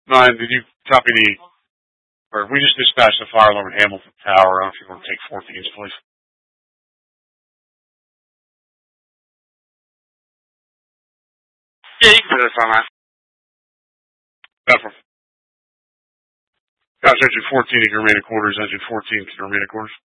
9, did you copy the, or we just dispatched the fire alarm at Hamilton Tower. I don't know if you want to take 14s, please. Yeah, you can put this on that. Pepper. Guys, engine 14 at your remaining quarters. Engine 14 to your remaining quarters.